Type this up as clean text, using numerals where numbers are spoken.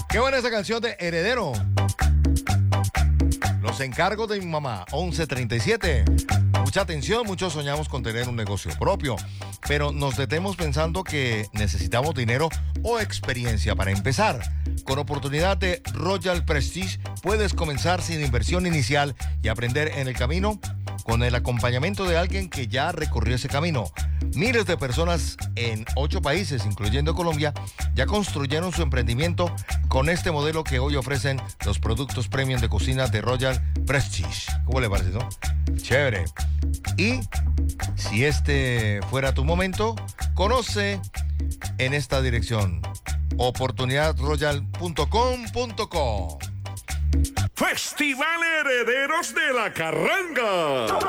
Qué buena esa canción de Heredero. Los encargos de mi mamá, 11:37. Mucha atención, muchos soñamos con tener un negocio propio, pero nos detenemos pensando que necesitamos dinero o experiencia para empezar. Con oportunidad de Royal Prestige puedes comenzar sin inversión inicial y aprender en el camino con el acompañamiento de alguien que ya recorrió ese camino. Miles de personas en 8 países, incluyendo Colombia, ya construyeron su emprendimiento con este modelo que hoy ofrecen los productos premium de cocina de Royal Prestige. ¿Cómo le parece, no? Chévere. Y si este fuera tu momento, conoce en esta dirección oportunidadroyal.com.co. Festival Herederos de la Carranga.